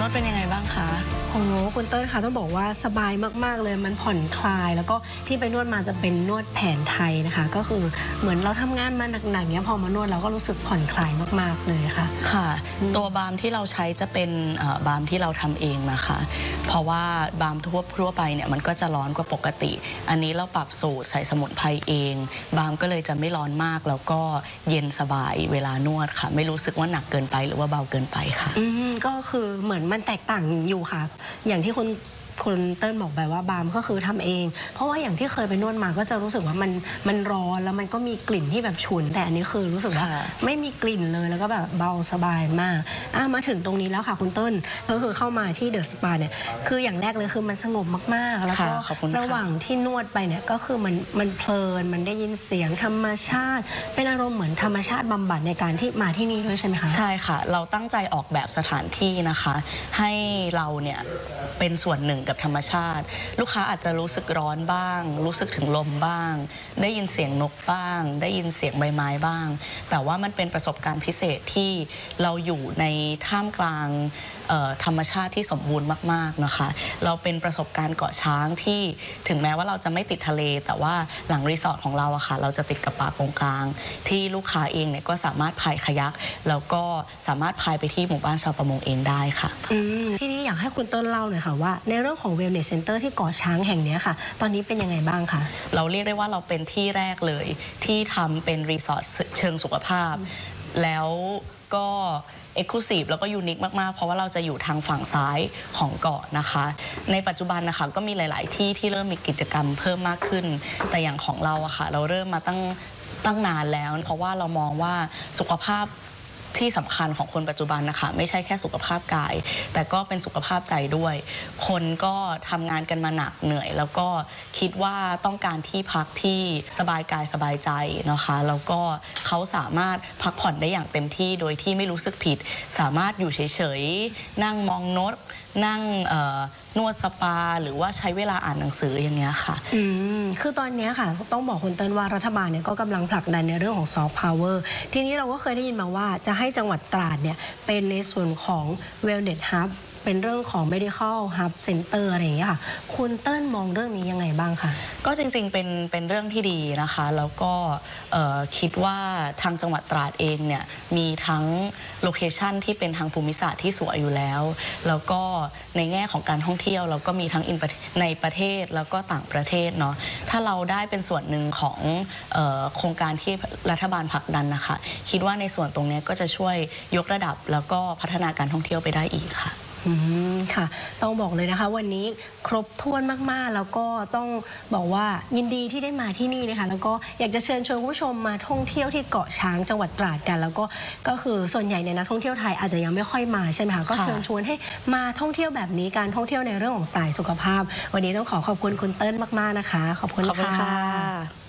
วดเป็นยังไงบ้างคะโอ้โหคุณเต้นค่ะต้องบอกว่าสบายมากๆเลยมันผ่อนคลายแล้วก็ที่ไปนวดมาจะเป็นนวดแผนไทยนะคะก็คือเหมือนเราทำงานมาหนักๆเนี้ยพอมานวดเราก็รู้สึกผ่อนคลายมากๆเลยค่ะค่ะตัวบาล์มที่เราใช้จะเป็นบาล์มที่เราทำเองนะคะเพราะว่าบาล์มทั่วไปเนี่ยมันก็จะร้อนกว่าปกติอันนี้เราปรับสูตรใส่สมุนไพรเองบาล์มก็เลยจะไม่ร้อนมากแล้วก็เย็นสบายเวลานวดค่ะไม่รู้สึกว่าหนักเกินไปหรือว่าเบาเกินไปค่ะก็คือเหมือนมันแตกต่างอยู่ค่ะอย่างที่คุณเติ้ลบอกไปว่าบาล์มก็คือทำเองเพราะว่าอย่างที่เคยไปนวดมาก็จะรู้สึกว่ามันร้อนแล้วมันก็มีกลิ่นที่แบบฉุนแต่อันนี้คือรู้สึกว่าไม่มีกลิ่นเลยแล้วก็แบบเบาสบายมากมาถึงตรงนี้แล้วค่ะคุณเติ้ลก็คือเข้ามาที่เดอะสปาเนี่ยคืออย่างแรกเลยคือมันสงบมากๆแล้วก็ระหว่างที่นวดไปเนี่ยก็คือมันเพลินมันได้ยินเสียงธรรมชาติเป็นอารมณ์เหมือนธรรมชาติบำบัดในการที่มาที่นี่ด้วยใช่ไหมคะใช่ค่ะเราตั้งใจออกแบบสถานที่นะคะให้เราเนี่ยเป็นส่วนหนึ่งกับธรรมชาติลูกค้าอาจจะรู้สึกร้อนบ้างรู้สึกถึงลมบ้างได้ยินเสียงนกบ้างได้ยินเสียงใบไม้บ้างแต่ว่ามันเป็นประสบการณ์พิเศษที่เราอยู่ในท่ามกลางธรรมชาติที่สมบูรณ์มากๆนะคะเราเป็นประสบการณ์เกาะช้างที่ถึงแม้ว่าเราจะไม่ติดทะเลแต่ว่าหลังรีสอร์ทของเราอะค่ะเราจะติดกับป่าตรงกลางที่ลูกค้าเองเนี่ยก็สามารถพายคายักแล้วก็สามารถพายไปที่หมู่บ้านชาวประมงเองได้ค่ะที่นี้อยากให้คุณเติ้ลเล่าหน่อยค่ะว่าในเรื่องของ Wellness Center ที่เกาะช้างแห่งนี้ค่ะตอนนี้เป็นยังไงบ้างคะเราเรียกได้ว่าเราเป็นที่แรกเลยที่ทำเป็นรีสอร์ทเชิงสุขภาพแล้วก็เอกลูซีฟแล้วก็ยูนิคมากๆเพราะว่าเราจะอยู่ทางฝั่งซ้ายของเกาะนะคะในปัจจุบันนะคะก็มีหลายๆที่ที่เริ่มมีกิจกรรมเพิ่มมากขึ้นแต่อย่างของเราอะค่ะเราเริ่มมาตั้งนานแล้วเพราะว่าเรามองว่าสุขภาพที่สำคัญของคนปัจจุบันนะคะไม่ใช่แค่สุขภาพกายแต่ก็เป็นสุขภาพใจด้วยคนก็ทำงานกันมาหนักเหนื่อยแล้วก็คิดว่าต้องการที่พักที่สบายกายสบายใจนะคะแล้วก็เขาสามารถพักผ่อนได้อย่างเต็มที่โดยที่ไม่รู้สึกผิดสามารถอยู่เฉยๆนั่งมองนกนั่งนวดสปาหรือว่าใช้เวลาอ่านหนังสืออย่างเงี้ยค่ะคือตอนนี้ค่ะต้องบอกคุณเติ้ลว่ารัฐบาลเนี่ยก็กำลังผลักดันในเรื่องของซอฟต์พาวเวอร์ทีนี้เราก็เคยได้ยินมาว่าจะให้จังหวัดตราดเนี่ยเป็นในส่วนของ Wellness Hub เป็นเรื่องของ Medical Hub Center อะไรอย่างเงี้ยค่ะคุณเติ้ลมองเรื่องนี้ยังไงบ้างคะก็จริงๆเป็นเรื่องที่ดีนะคะแล้วก็คิดว่าทางจังหวัดตราดเองเนี่ยมีทั้งโลเคชันที่เป็นทางภูมิศาสตร์ที่สวยอยู่แล้วแล้วก็ในแง่ของการท่องเที่ยวเราก็มีทั้งในประเทศแล้วก็ต่างประเทศเนาะถ้าเราได้เป็นส่วนหนึ่งของโครงการที่รัฐบาลผลักดันนะคะคิดว่าในส่วนตรงนี้ก็จะช่วยยกระดับแล้วก็พัฒนาการท่องเที่ยวไปได้อีกค่ะค่ะต้องบอกเลยนะคะวันนี้ครบถ้วนมากๆแล้วก็ต้องบอกว่ายินดีที่ได้มาที่นี่นะคะแล้วก็อยากจะเชิญชวนผู้ชมมาท่องเที่ยวที่เกาะช้างจังหวัดตราดกันแล้วก็คือส่วนใหญ่เนี่ยนักท่องเที่ยวไทยอาจจะยังไม่ค่อยมาใช่ไหมคะก็เชิญชวนให้มาท่องเที่ยวแบบนี้การท่องเที่ยวในเรื่องของสายสุขภาพวันนี้ต้องขอบคุณคุณเติ้ลมากๆนะคะขอบคุณค่ะ